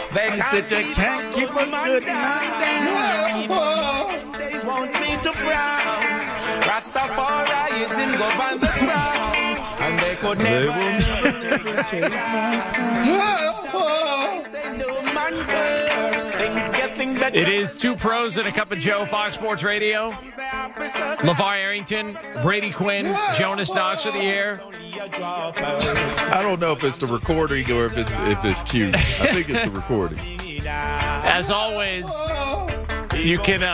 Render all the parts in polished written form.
I said they can't keep a good man down. They want me to frown. Rastafari is in govern the crown, and they could never change my crown. Say no man first, things getting better. It is Two Pros and a Cup of Joe, Fox Sports Radio. LeVar Arrington, Brady Quinn, Jonas Knox are the air. I don't know if it's the recording or if it's cute. I think it's the recording. As always, you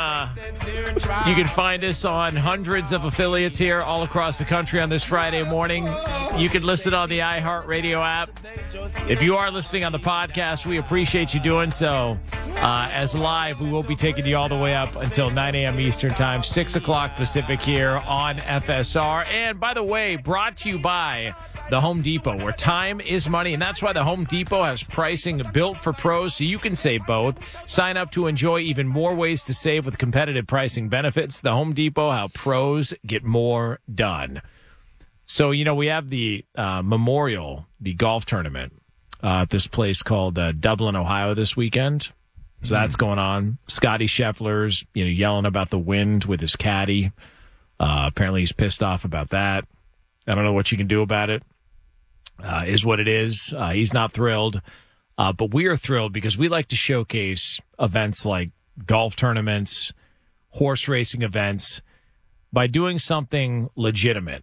can find us on hundreds of affiliates here all across the country on this Friday morning. You can listen on the iHeartRadio app. If you are listening on the podcast, we appreciate you doing so. As live, we will be taking you all the way up until 9 a.m. Eastern Time, 6 o'clock Pacific here on FSR. And by the way, brought to you by the Home Depot, where time is money. And that's why the Home Depot has pricing built for pros so you can save both. Sign up to enjoy even more ways to save with competitive pricing benefits. The Home Depot, how pros get more done. So, we have the Memorial, the golf tournament at this place called Dublin, Ohio this weekend. So that's going on. Scotty Scheffler's, yelling about the wind with his caddy. Apparently he's pissed off about that. I don't know what you can do about it. Is what it is. He's not thrilled. But we are thrilled because we like to showcase events like golf tournaments, horse racing events, by doing something legitimate,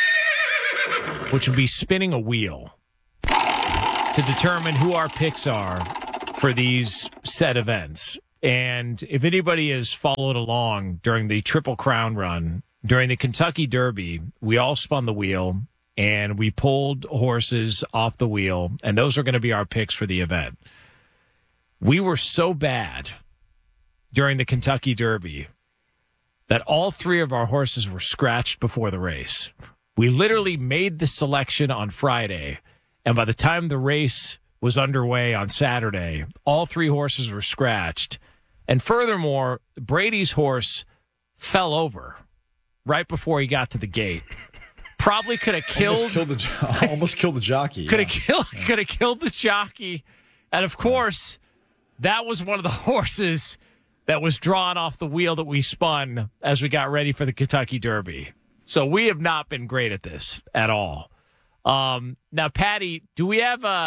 which would be spinning a wheel to determine who our picks are for these said events. And if anybody has followed along during the Triple Crown run, during the Kentucky Derby, we all spun the wheel and we pulled horses off the wheel, and those are going to be our picks for the event. We were so bad during the Kentucky Derby that all three of our horses were scratched before the race. We literally made the selection on Friday, and by the time the race was underway on Saturday, all three horses were scratched. And furthermore, Brady's horse fell over right before he got to the gate. Probably could have killed... Almost killed the jockey. Could have killed the jockey. And, of course, that was one of the horses that was drawn off the wheel that we spun as we got ready for the Kentucky Derby. So we have not been great at this at all. Now, Patty, do we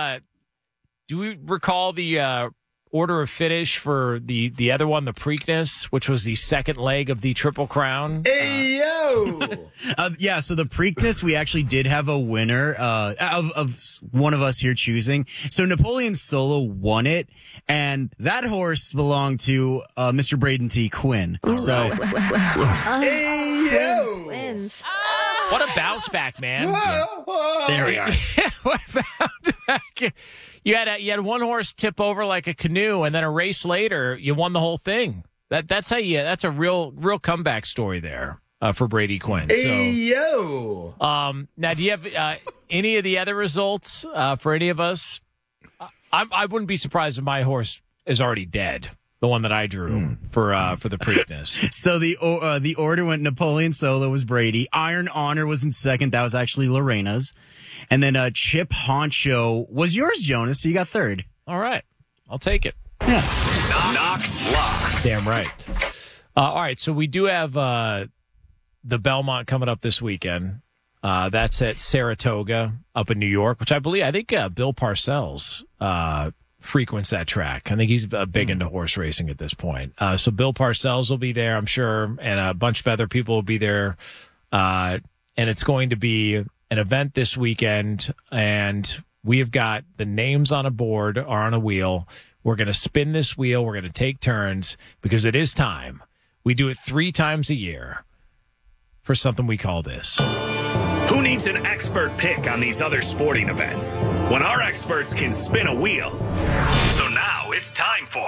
recall the order of finish for the other one, the Preakness, which was the second leg of the Triple Crown? Hey, yo! Yeah, so the Preakness, we actually did have a winner of one of us here choosing. So Napoleon Solo won it, and that horse belonged to Mr. Braden T. Quinn. So, Hey, yo! Wins. What a bounce back, man. there we are. What a bounce back. You had one horse tip over like a canoe, and then a race later, you won the whole thing. That's a real comeback story there for Brady Quinn. Hey, yo! Now, do you have any of the other results for any of us? I wouldn't be surprised if my horse is already dead. The one that I drew for the Preakness. So the order went Napoleon Solo was Brady. Iron Honor was in second. That was actually Lorena's. And then Chip Honcho was yours, Jonas. So you got third. All right. I'll take it. Yeah. Knox Locks. Damn right. All right. So we do have the Belmont coming up this weekend. That's at Saratoga up in New York, which I think Bill Parcells frequents that track. I think he's big into horse racing at this point. So Bill Parcells will be there, I'm sure, and a bunch of other people will be there. And it's going to be an event this weekend, and we have got the names on a board or on a wheel. We're going to spin this wheel. We're going to take turns because it is time. We do it 3 times a year for something we call this. Who needs an expert pick on these other sporting events when our experts can spin a wheel? So now it's time for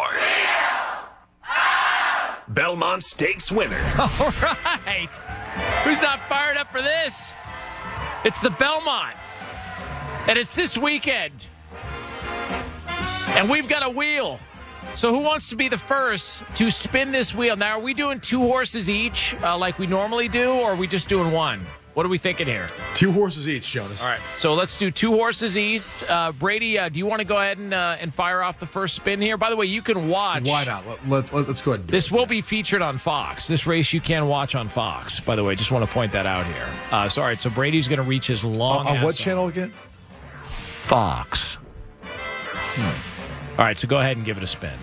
Belmont Stakes winners. All right. Who's not fired up for this? It's the Belmont. And it's this weekend. And we've got a wheel. So who wants to be the first to spin this wheel? Now, are we doing 2 horses each like we normally do, or are we just doing one? What are we thinking here? 2 horses each, Jonas. All right, so let's do 2 horses east. Brady, do you want to go ahead and fire off the first spin here? By the way, you can watch. Why not? Let's go ahead and do This it. will be featured on Fox. This race you can watch on Fox, by the way. Just want to point that out here. So, all right, so Brady's going to reach his long On what ass channel again? Fox. All right, so go ahead and give it a spin.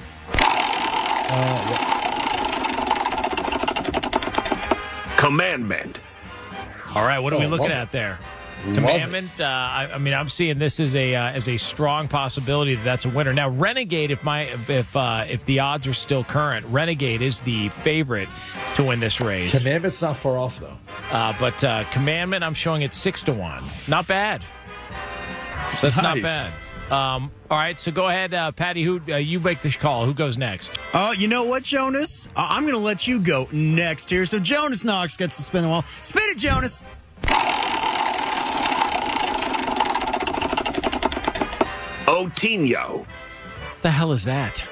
Commandment. All right, what are we Oh, looking love at there? Love Commandment. I mean, I'm seeing this as a strong possibility that that's a winner. Now, Renegade, if the odds are still current, Renegade is the favorite to win this race. Commandment's not far off, though. But Commandment, I'm showing it 6-1. Not bad. So that's not Nice. bad. All right, so go ahead, Patty. Who you make the call? Who goes next? You know what, Jonas? I'm going to let you go next here. So Jonas Knox gets to spin the wall. Spin it, Jonas. Otinho. The hell is that?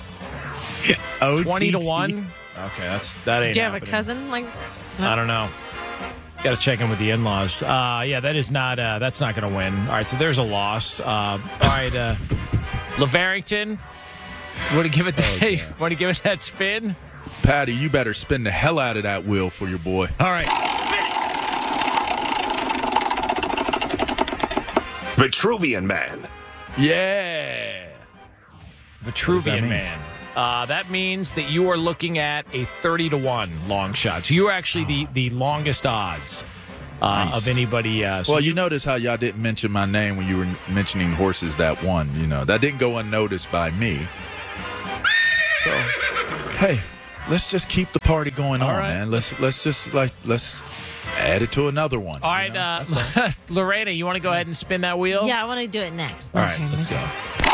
20-1. Okay, that ain't. Do you have a happening. cousin? Like, I don't know. Got to check in with the in-laws. Yeah, that is not. That's not going to win. All right, so there's a loss. All right, LeVarrington. Want to give it? Want to give it that spin? Patty, you better spin the hell out of that wheel for your boy. All right. Vitruvian Man. Yeah. Vitruvian Man. That means that you are looking at a 30-1 long shot. So you are actually the longest odds Nice. of anybody. So Well, you notice how y'all didn't mention my name when you were mentioning horses that won. You know, that didn't go unnoticed by me. So, hey, let's just keep the party going All on, right. man. Let's add it to another one. all right, Lorena, you want to go ahead and spin that wheel? yeah, I want to do it next. All My right, turn, let's my go. turn.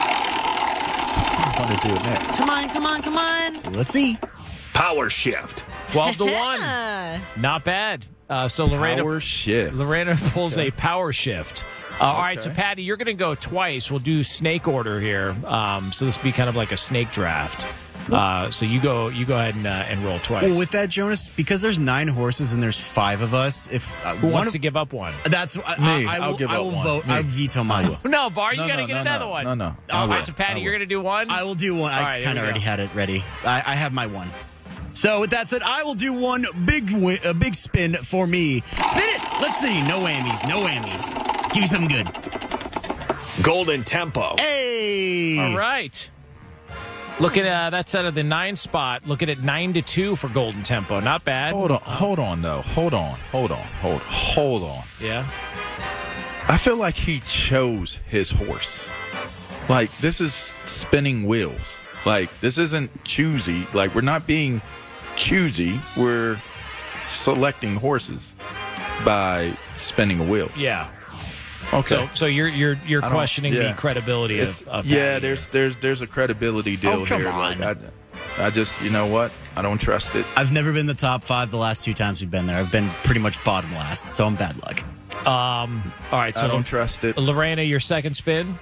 I'm gonna do it next. Come on. Let's see. Power Shift. 12-1. Not bad. So Power shift. Lorena pulls a power shift. All right, so Okay. Patty, you're going to go twice. We'll do snake order here. So this will be kind of like a snake draft. So you go ahead and roll twice. Well, with that, Jonas, because there's 9 horses and there's 5 of us, if Who wants to give up one? that's Me. I I'll will, give I up will one. vote. Me. I veto mine. No, Var, you No, got to no, get no, another no. one. No. All I right, will. so Patty, I you're will. going to do one? I will do one. All I right, here kind of we already go. had it ready. I have my one. So with that said, I will do one a big spin for me. Spin it. Let's see. No whammies. Give me something good. Golden Tempo. Hey. All right. Looking at that's out of the 9 spot. Looking at 9-2 for Golden Tempo. Not bad. Hold on, though. Hold on. Yeah. I feel like he chose his horse. Like, this is spinning wheels. Like, this isn't choosy. Like, we're not being choosy. We're selecting horses by spinning a wheel. Yeah. Okay. So you're don't- questioning the yeah. credibility of Patty yeah, here. there's a credibility deal Oh, come here. on. Like, I just, you know what? I don't trust it. I've never been the top 5 the last 2 times we've been there. I've been pretty much bottom last, so I'm bad luck. All right, I so don't trust it. Lorena, your second spin.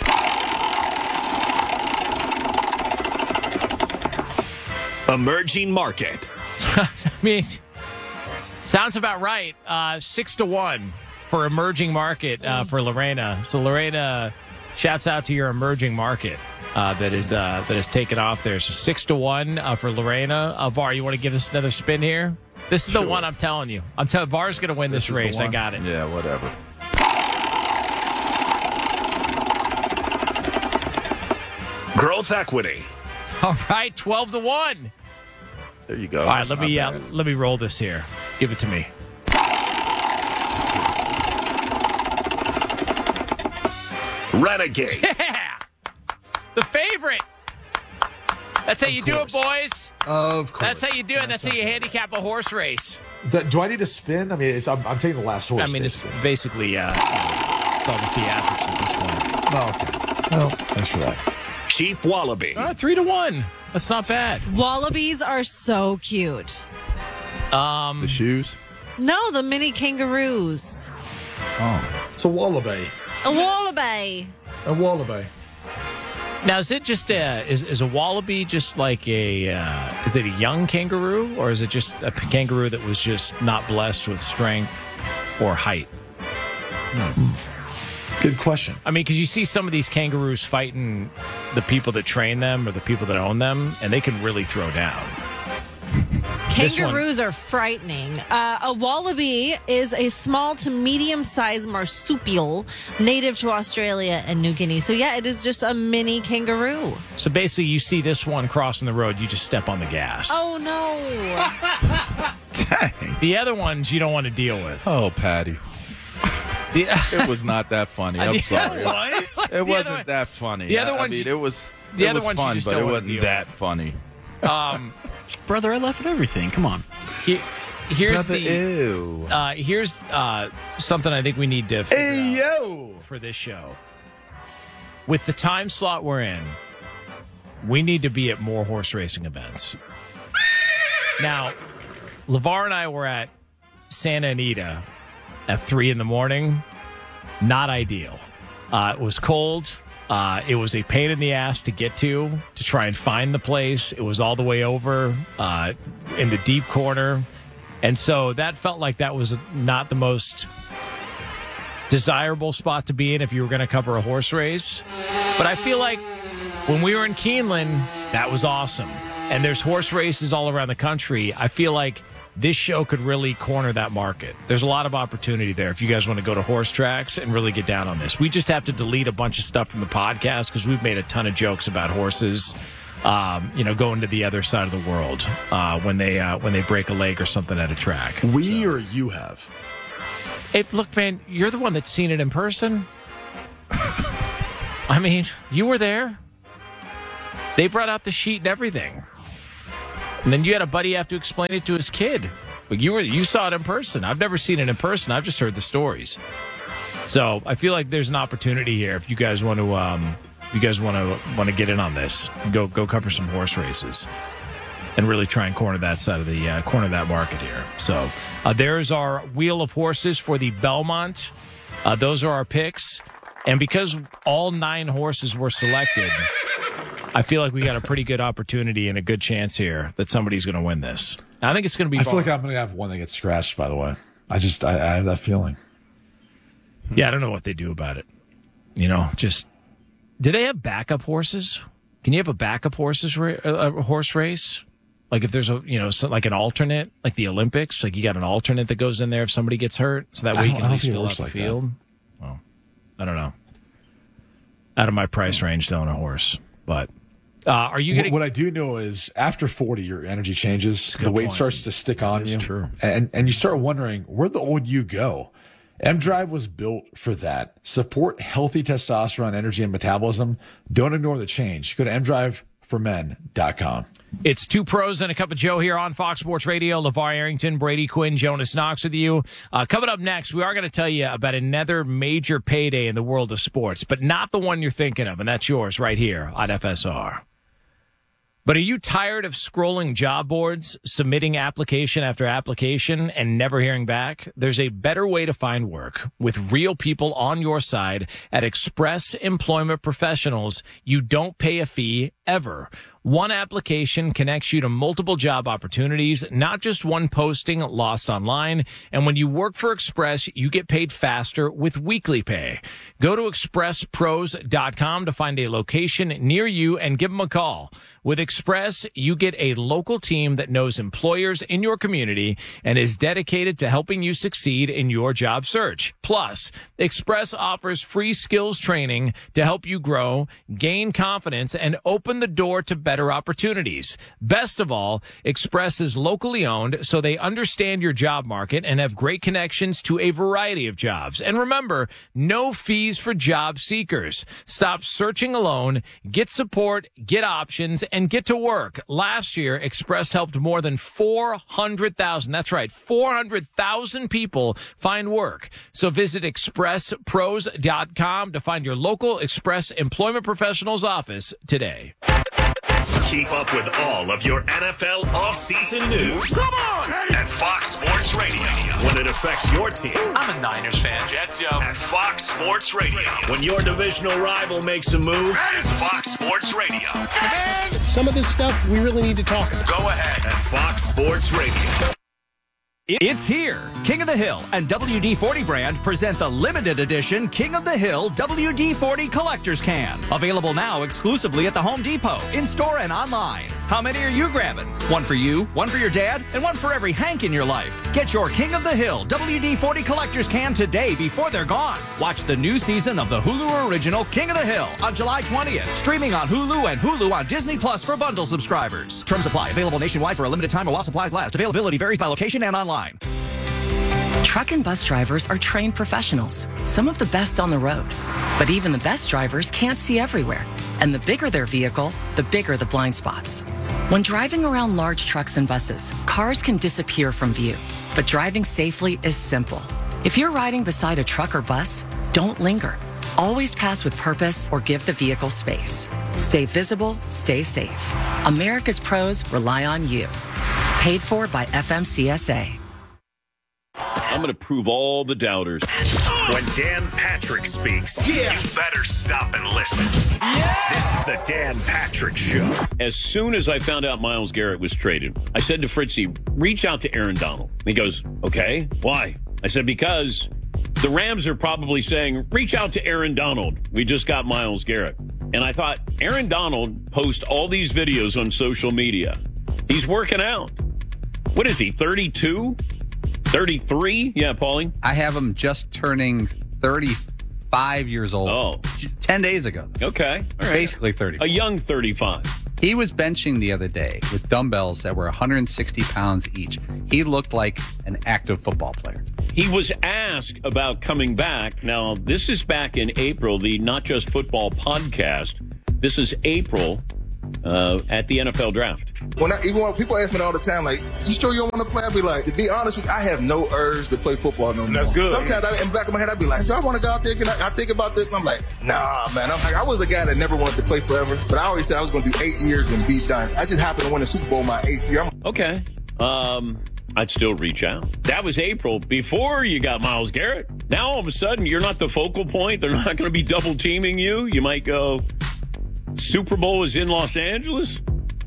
Emerging Market. I mean, sounds about right. 6-1 for emerging market for Lorena. So Lorena, shouts out to your emerging market that is taken off there. So 6-1 for Lorena. Var, you want to give us another spin here? This is the Sure. one I'm telling you. Var's going to win this is the race. I one? got it. Yeah, whatever. Growth Equity. All right, 12-1. There you go. All right, That's let not me bad. roll this here. Give it to me. Renegade. Yeah, the favorite. That's how you do it, boys. Of course. That's how you do it. That's how you handicap a horse race. Do I need to spin? I mean, I'm taking the last horse. I mean, it's basically. basically it's all the theatrics at this point. Oh, okay. Well, thanks for that. Cheap Wallaby. 3-1. That's not bad. Wallabies are so cute. The shoes. No, the mini kangaroos. Oh. It's a wallaby. A wallaby. A wallaby. Now, is it just is a wallaby just like is it a young kangaroo, or is it just a kangaroo that was just not blessed with strength? or height? Good question. I mean, because you see some of these kangaroos fighting the people that train them or the people that own them, and they can really throw down. Kangaroos are frightening. A wallaby is a small to medium-sized marsupial native to Australia and New Guinea. So, yeah, it is just a mini kangaroo. So basically, you see this one crossing the road, you just step on the gas. Oh, no. Dang. The other ones you don't want to deal with. Oh, Patty. It was not that funny. I'm sorry. It wasn't that funny. The other I ones- mean, it was. the It other was ones you fun, just but don't it wanna wasn't deal that with. funny. Brother, I laugh at everything. Come on. Here's Brother, ew. here's something I think we need to figure out for this show. With the time slot we're in, we need to be at more horse racing events. Now, LeVar and I were at Santa Anita at 3 a.m. Not ideal. It was cold. It was a pain in the ass to get to try and find the place. It was all the way over in the deep corner. And so that felt like that was not the most desirable spot to be in if you were going to cover a horse race. But I feel like when we were in Keeneland, that was awesome. And there's horse races all around the country. I feel like this show could really corner that market. There's a lot of opportunity there if you guys want to go to horse tracks and really get down on this. We just have to delete a bunch of stuff from the podcast because we've made a ton of jokes about horses, going to the other side of the world when they break a leg or something at a track. We or you have? Hey, look, man, you're the one that's seen it in person. I mean, you were there. They brought out the sheet and everything. And then you had a buddy have to explain it to his kid. But you saw it in person. I've never seen it in person. I've just heard the stories. So I feel like there's an opportunity here if you guys want to get in on this. Go cover some horse races and really try and corner that side of the corner that market here. So there's our wheel of horses for the Belmont. Those are our picks. And because all 9 horses were selected, I feel like we got a pretty good opportunity and a good chance here that somebody's going to win this. I think it's going to be. I feel like I'm going to have one that gets scratched, by the way. I have that feeling. Yeah, I don't know what they do about it. Do they have backup horses? Can you have a backup horse race? Like if there's like an alternate, like the Olympics, like you got an alternate that goes in there if somebody gets hurt, so that way you can at least fill out the field. Well, I don't know. Out of my price range to own a horse, but are you going? What I do know is after 40, your energy changes. The weight starts to stick on you, true. and you start wondering where'd the old you go. M-Drive was built for that. Support healthy testosterone, energy, and metabolism. Don't ignore the change. Go to mdriveformen.com. It's 2 pros and a cup of Joe here on Fox Sports Radio. LeVar Arrington, Brady Quinn, Jonas Knox with you. Coming up next, we are going to tell you about another major payday in the world of sports, but not the one you're thinking of, and that's yours right here on FSR. But are you tired of scrolling job boards, submitting application after application, and never hearing back? There's a better way to find work with real people on your side at Express Employment Professionals. You don't pay a fee ever. One application connects you to multiple job opportunities, not just one posting lost online. And when you work for Express, you get paid faster with weekly pay. Go to expresspros.com to find a location near you and give them a call. With Express, you get a local team that knows employers in your community and is dedicated to helping you succeed in your job search. Plus, Express offers free skills training to help you grow, gain confidence, and open the door to better opportunities. Best of all, Express is locally owned, so they understand your job market and have great connections to a variety of jobs. And remember, no fees for job seekers. Stop searching alone, get support, get options, and get to work. Last year, Express helped more than 400,000, that's right, 400,000 people find work. So visit expresspros.com to find your local Express Employment Professionals office today. Keep up with all of your NFL offseason news. Come on! At Fox Sports Radio. When it affects your team. I'm a Niners fan. Jets, yo. At Fox Sports Radio. When your divisional rival makes a move. At Fox Sports Radio. Some of this stuff we really need to talk about. Go ahead. At Fox Sports Radio. It's here. King of the Hill and WD-40 brand present the limited edition King of the Hill WD-40 Collector's Can. Available now exclusively at the Home Depot, in-store and online. How many are you grabbing? One for you, one for your dad, and one for every Hank in your life. Get your King of the Hill WD-40 Collector's Can today before they're gone. Watch the new season of the Hulu original King of the Hill on July 20th. Streaming on Hulu and Hulu on Disney Plus for bundle subscribers. Terms apply. Available nationwide for a limited time or while supplies last. Availability varies by location and online. Truck and bus drivers are trained professionals, some of the best on the road. But even the best drivers can't see everywhere. And the bigger their vehicle, the bigger the blind spots. When driving around large trucks and buses, cars can disappear from view. But driving safely is simple. If you're riding beside a truck or bus, don't linger. Always pass with purpose or give the vehicle space. Stay visible, stay safe. America's pros rely on you. Paid for by FMCSA. I'm going to prove all the doubters. When Dan Patrick speaks, you better stop and listen. This is the Dan Patrick Show. As soon as I found out Myles Garrett was traded, I said to Fritzy, reach out to Aaron Donald. He goes, okay, why? I said, because the Rams are probably saying, reach out to Aaron Donald. We just got Myles Garrett. And I thought, Aaron Donald posts all these videos on social media. He's working out. What is he, 32? 33? Yeah, Paulie? I have him just turning 35 years old. Oh. 10 days ago. Okay. All right. Basically 30. A young 35. He was benching the other day with dumbbells that were 160 pounds each. He looked like an active football player. He was asked about coming back. Now, this is back in April, the Not Just Football podcast. This is April at the NFL draft. Even when people ask me all the time, like, you sure you don't want to play? I'd be like, to be honest with you, I have no urge to play football no more. That's good. Sometimes in the back of my head, I'd be like, do I want to go out there? I think about this, and I'm like, nah, man. I was a guy that never wanted to play forever, but I always said I was going to do 8 years and be done. I just happened to win the Super Bowl my 8th year. Okay. I'd still reach out. That was April, before you got Myles Garrett. Now, all of a sudden, you're not the focal point. They're not going to be double teaming you. You might go, Super Bowl is in Los Angeles.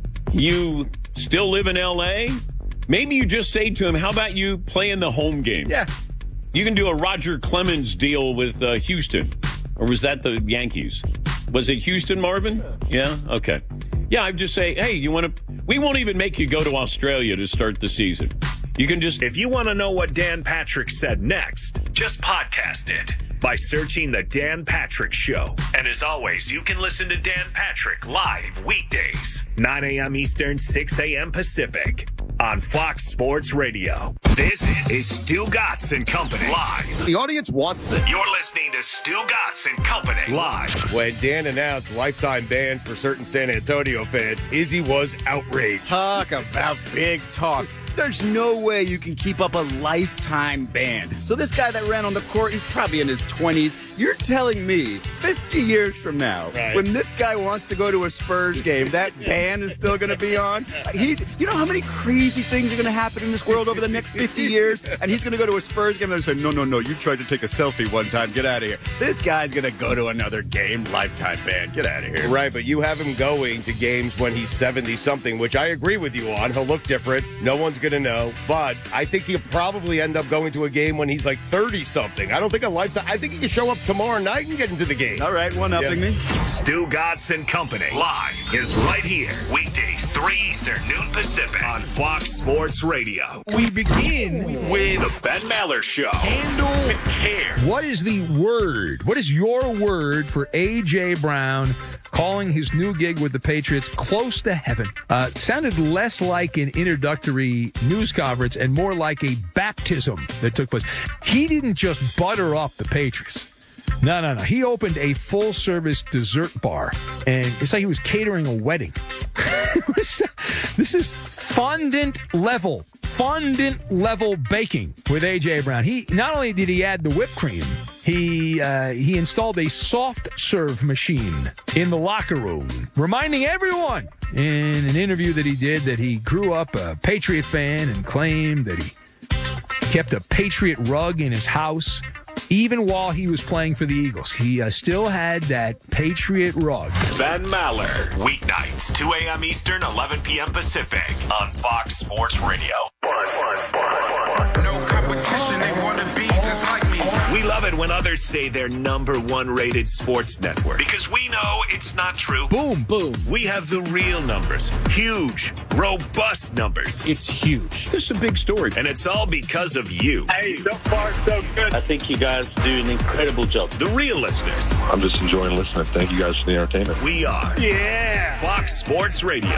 You still live in L.A.? Maybe you just say to him, how about you play in the home game? Yeah. You can do a Roger Clemens deal with Houston. Or was that the Yankees? Was it Houston, Marvin? Yeah? Okay. Yeah, I'd just say, hey, we won't even make you go to Australia to start the season. You can just... If you want to know what Dan Patrick said next, just podcast it by searching The Dan Patrick Show. And as always, you can listen to Dan Patrick live weekdays, 9 a.m. Eastern, 6 a.m. Pacific, on Fox Sports Radio. This is Stu Gatz and Company live. The audience wants this. You're listening to Stu Gatz and Company live. When Dan announced lifetime bans for certain San Antonio fans, Izzy was outraged. Talk about big talk. There's no way you can keep up a lifetime ban. So this guy that ran on the court, he's probably in his 20s. You're telling me 50 years from now, when this guy wants to go to a Spurs game, that ban is still going to be on? You know how many crazy things are going to happen in this world over the next 50 years? And he's going to go to a Spurs game and say, no, you tried to take a selfie one time. Get out of here. This guy's going to go to another game, lifetime ban. Get out of here. Right, but you have him going to games when he's 70-something, which I agree with you on. He'll look different. No one's going to know. But I think he'll probably end up going to a game when he's like 30-something. I don't think a lifetime. I think he can show up tomorrow night and get into the game. All right, 1-0 me. Stu Gatz and Company live is right here. Weekdays, 3 Eastern, noon Pacific on Fox Sports Radio. We begin with the Ben Maller Show. Handle care. What is the word? What is your word for A.J. Brown calling his new gig with the Patriots close to heaven? Sounded less like an introductory news conference and more like a baptism that took place. He didn't just butter up the Patriots. No. He opened a full-service dessert bar, and it's like he was catering a wedding. This is fondant level baking with A.J. Brown. He not only did he add the whipped cream, he installed a soft serve machine in the locker room, reminding everyone in an interview that he did that he grew up a Patriot fan and claimed that he kept a Patriot rug in his house. Even while he was playing for the Eagles, he still had that Patriot rug. Ben Maller, weeknights, 2 a.m. Eastern, 11 p.m. Pacific, on Fox Sports Radio. it when others say they're #1 rated sports network. Because we know it's not true. Boom, boom. We have the real numbers. Huge, robust numbers. It's huge. This is a big story. And it's all because of you. Hey, so far so good. I think you guys do an incredible job. The real listeners. I'm just enjoying listening. Thank you guys for the entertainment. We are. Yeah. Fox Sports Radio.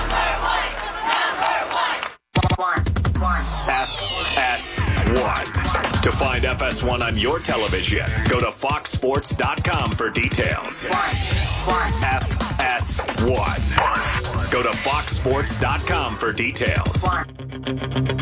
FS1. To find FS1 on your television, go to foxsports.com for details. FS1. Go to foxsports.com for details.